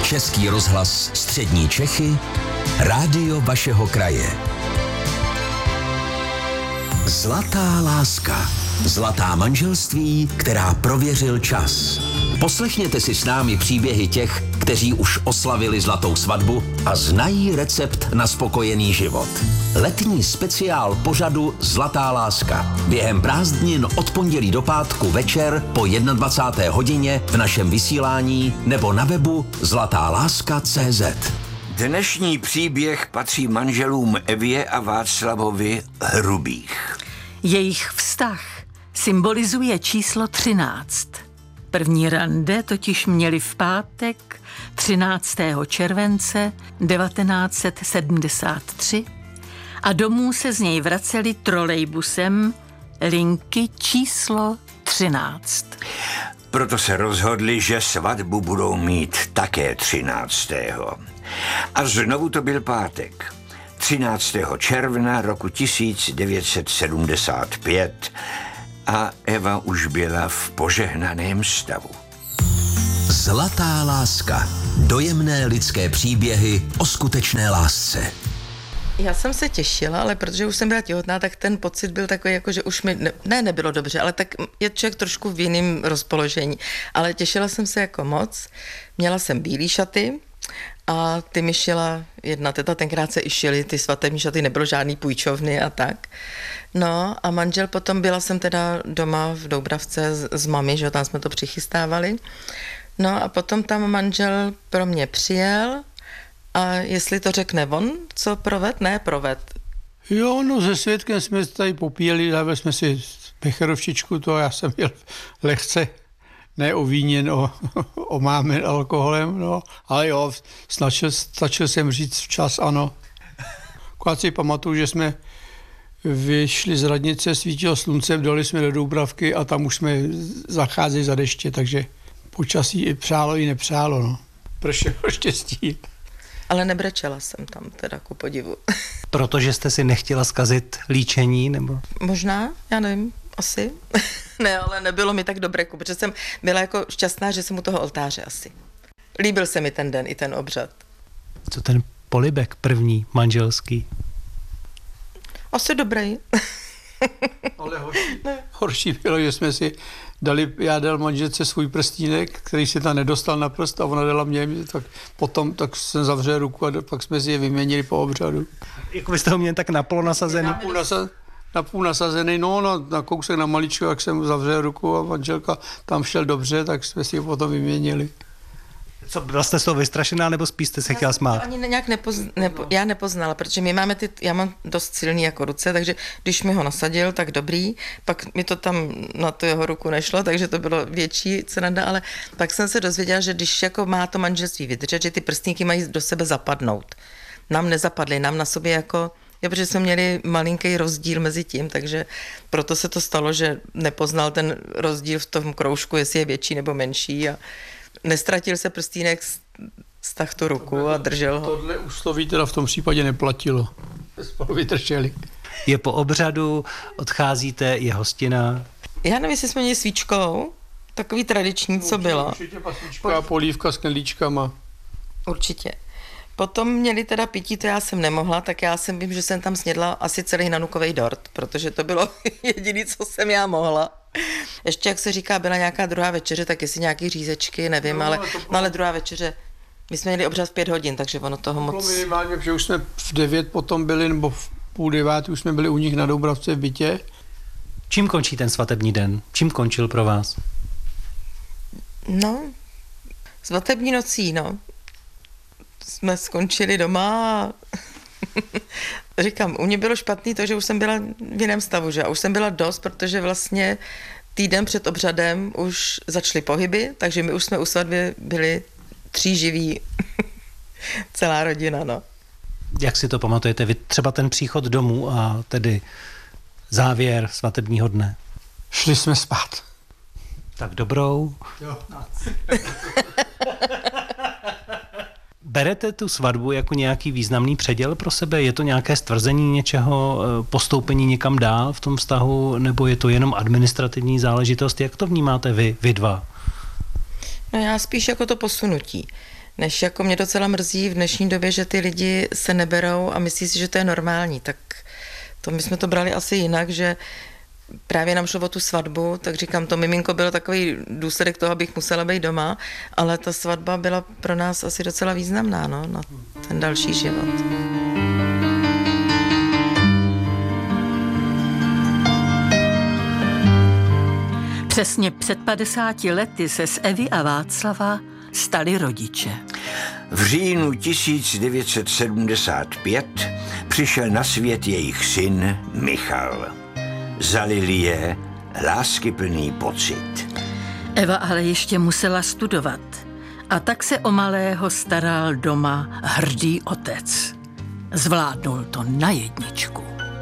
Český rozhlas Střední Čechy, rádio vašeho kraje. Zlatá láska. Zlatá manželství, která prověřil čas. Poslechněte si s námi příběhy těch, kteří už oslavili zlatou svatbu a znají recept na spokojený život. Letní speciál pořadu Zlatá láska. Během prázdnin od pondělí do pátku večer po 21. hodině v našem vysílání nebo na webu zlatáláska.cz. Dnešní příběh patří manželům Evě a Václavovi Hrubých. Jejich vztah symbolizuje číslo 13. První rande totiž měli v pátek 13. července 1973 a domů se z něj vraceli trolejbusem linky číslo 13. Proto se rozhodli, že svatbu budou mít také 13. A znovu to byl pátek. 13. června roku 1975 a Eva už byla v požehnaném stavu. Zlatá láska. Dojemné lidské příběhy o skutečné lásce. Já jsem se těšila, ale protože už jsem byla těhotná, tak ten pocit byl takový, jako že už mi nebylo dobře, ale tak je člověk trošku v jiném rozpoložení. Ale těšila jsem se jako moc. Měla jsem bílý šaty a ty mi šila jedna teta, tenkrát se i šily ty svatební šaty, nebylo žádný půjčovny a tak. No a manžel potom, byla jsem teda doma v Doubravce s mami, že tam jsme to přichystávali. No a potom tam manžel pro mě přijel a jestli to řekne on, co proved? Ne, proved. Jo, no se svědkem jsme tady popíjeli, dávali jsme si becherovčičku, to já jsem měl lehce neovíněn, omámen alkoholem, no, ale jo, stačil jsem říct včas ano. Akorát si pamatuju, že jsme vyšli z radnice, svítilo slunce, dali jsme do Doubravky a tam už jsme zacházeli za deště, takže počasí i přálo, i nepřálo, no. Pršelo štěstí. Ale nebrečela jsem tam teda, ku podivu. Protože jste si nechtěla zkazit líčení, nebo? Možná, já nevím, asi. Ne, ale nebylo mi tak dobré, protože jsem byla jako šťastná, že jsem u toho oltáře asi. Líbil se mi ten den i ten obřad. Co ten polibek první, manželský? Asi dobrý. Ale horší bylo, že jsme si dali, já dal manželce svůj prstínek, který si tam nedostal na prst a ona dala mě, tak potom tak jsem zavřel ruku a pak jsme si je vyměnili po obřadu. Jako byste ho měli tak napůl nasazený? Napůl nasazený, no na kousek na maličko, jak jsem zavřel ruku a manželka tam šel dobře, tak jsme si ho potom vyměnili. Co, byla jste z toho vystrašená, nebo spíš jste se chtěla smát? Ani nějak já nepoznala, protože my máme já mám dost silný jako ruce, takže když mi ho nasadil, tak dobrý, pak mi to tam na tu jeho ruku nešlo, takže to bylo větší sranda, ale pak jsem se dozvěděla, že když jako má to manželství vydržet, že ty prstníky mají do sebe zapadnout. Nám nezapadly, nám na sobě jako, protože jsme měli malinký rozdíl mezi tím, takže proto se to stalo, že nepoznal ten rozdíl v tom kroužku, jestli je větší nebo menší a nestratil se prstínek z takto ruku a držel ho. Tohle úsloví teda v tom případě neplatilo. Spolu vydrželi. Je po obřadu, odcházíte, je hostina. Já nevím, jestli jsme měli svíčkou, takový tradiční, co bylo. Určitě paslička a polívka s knedlíčkama. Určitě. Potom měli teda pití, to já jsem nemohla, tak já jsem vím, že jsem tam snědla asi celý nanukovej dort, protože to bylo jediné, co jsem já mohla. Ještě, jak se říká, byla nějaká druhá večeře, tak jestli nějaký řízečky, nevím, ale druhá večeře, my jsme měli obřad v 5 hodin, takže ono toho moc... Minimálně, že už jsme v 9 potom byli, nebo v 8:30 už jsme byli u nich na Doubravce v bytě. Čím končí ten svatební den? Čím končil pro vás? No, svatební nocí, no. Jsme skončili doma a říkám, u mě bylo špatný to, že už jsem byla v jiném stavu, že? A už jsem byla dost, protože vlastně týden před obřadem už začaly pohyby, takže my už jsme u svatby byli 3 živí, celá rodina, no. Jak si to pamatujete vy, třeba ten příchod domů a tedy závěr svatebního dne? Šli jsme spát. Tak dobrou. Jo. Berete tu svatbu jako nějaký významný předěl pro sebe? Je to nějaké stvrzení něčeho, postoupení někam dál v tom vztahu, nebo je to jenom administrativní záležitost? Jak to vnímáte vy dva? No já spíš jako to posunutí. Než jako mě docela mrzí v dnešní době, že ty lidi se neberou a myslí si, že to je normální, tak to my jsme to brali asi jinak, že právě nám šlo o tu svatbu, tak říkám, to miminko bylo takový důsledek toho, abych musela být doma, ale ta svatba byla pro nás asi docela významná, no, na ten další život. Přesně před 50 lety se z Evy a Václava stali rodiče. V říjnu 1975 přišel na svět jejich syn Michal. Zalili je láskyplný pocit. Eva ale ještě musela studovat a tak se o malého staral doma hrdý otec. Zvládnul to na jedničku.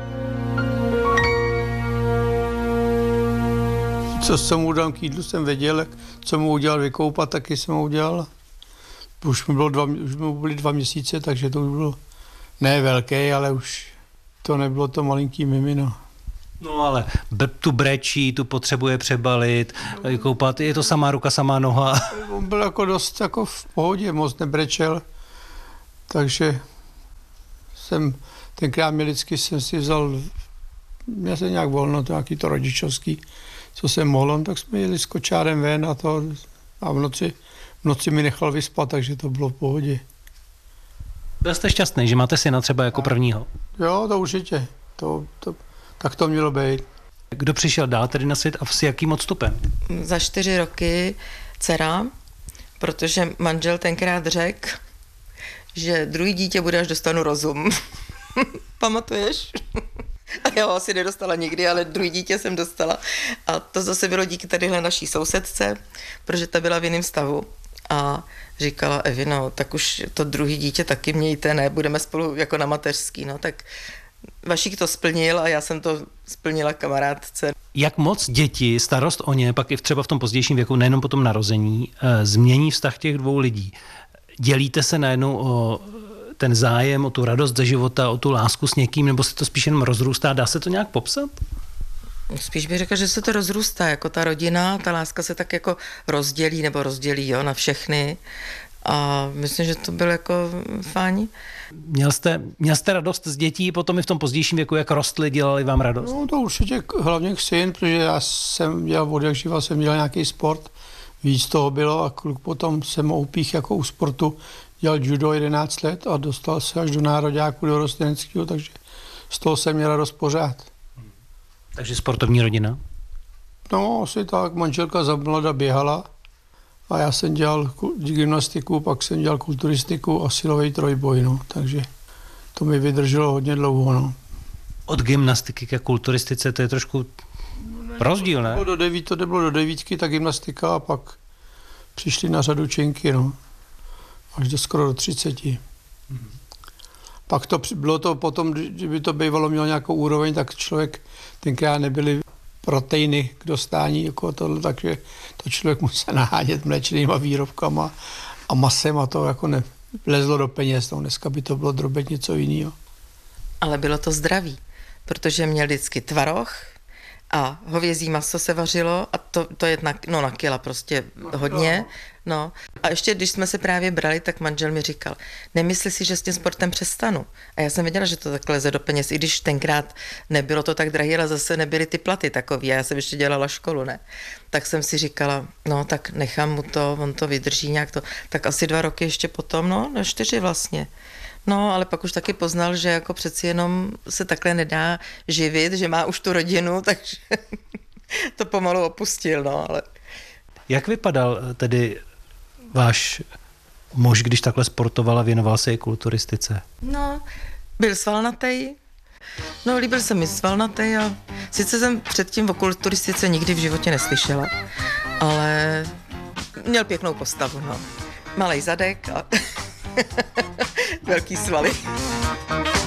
Co jsem mu dal k jídlu, jsem věděl, co mu udělal vykoupat, taky jsem mu udělal. Už mu byly 2 měsíce, takže to už bylo ne velké, ale už to nebylo to malinký mimino. No ale tu brečí, tu potřebuje přebalit, koupat, je to samá ruka, samá noha. On byl jako dost jako v pohodě, moc nebrečel, takže jsem tenkrát vždycky jsem si vzal, měl jsem nějak volno, to nějaký to rodičovský, co jsem mohl, tak jsme jeli s kočárem ven a v noci mi nechal vyspat, takže to bylo v pohodě. Byl jste šťastný, že máte syna třeba jako prvního? Jo, to určitě. Tak to mělo být. Kdo přišel dál tedy na svět a s jakým odstupem? Za 4 roky dcera, protože manžel tenkrát řekl, že druhý dítě bude, až dostanu rozum. Pamatuješ? A já ho asi nedostala nikdy, ale druhý dítě jsem dostala. A to zase bylo díky tadyhle naší sousedce, protože ta byla v jiném stavu. A říkala Evi, no tak už to druhý dítě taky mějte, ne, budeme spolu jako na mateřský, no tak Vašík to splnil a já jsem to splnila kamarádce. Jak moc děti, starost o ně, pak i třeba v tom pozdějším věku, nejenom po tom narození, změní vztah těch dvou lidí? Dělíte se najednou o ten zájem, o tu radost ze života, o tu lásku s někým, nebo se to spíš jenom rozrůstá? Dá se to nějak popsat? Spíš bych řekla, že se to rozrůstá, jako ta rodina, ta láska se tak jako rozdělí na všechny a myslím, že to bylo jako fajn. Měl jste radost z dětí potom i v tom pozdějším věku, jak rostly, dělali vám radost? No to určitě hlavně syn, protože já jsem dělal od jak živa, jsem dělal nějaký sport, víc toho bylo a kluk potom jsem ho upích jako u sportu, dělal judo 11 let a dostal se až do nároďáku, do rostlineckého, takže z toho jsem měl radost pořád. Takže sportovní rodina? No, asi tak. Manželka za mlada běhala a já jsem dělal gymnastiku, pak jsem dělal kulturistiku a silový trojboj, no. Takže to mi vydrželo hodně dlouho, no. Od gymnastiky ke kulturistice to je trošku rozdíl, ne? To bylo do 9, ta gymnastika a pak přišly na řadu činky, no. Až skoro do 30. Pak to bylo to potom, kdyby to bývalo mělo nějakou úroveň, tak člověk tenkrát nebyly proteiny k dostání, jako tohle, takže to člověk musel nahánět mléčnýma výrobkama a masem a to jako nevlezlo do peněz. No, dneska by to bylo drobet něco jiného. Ale bylo to zdraví, protože měl vždycky tvaroh a hovězí maso se vařilo a to je na kila prostě hodně. No. A ještě když jsme se právě brali, tak manžel mi říkal, nemysli si, že s tím sportem přestanu. A já jsem věděla, že to tak leze do peněz, i když tenkrát nebylo to tak drahé, ale zase nebyly ty platy takový. A já jsem ještě dělala školu, ne? Tak jsem si říkala, no tak nechám mu to, on to vydrží nějak to. Tak asi 2 roky ještě potom, no 4 vlastně. No, ale pak už taky poznal, že jako přeci jenom se takhle nedá živit, že má už tu rodinu, takže to pomalu opustil, no, ale... Jak vypadal tedy váš muž, když takhle sportoval a věnoval se i kulturistice? No, byl svalnatej, no líbil se mi svalnatej a sice jsem předtím o kulturistice nikdy v životě neslyšela, ale měl pěknou postavu, no. Malej zadek a velký svaly.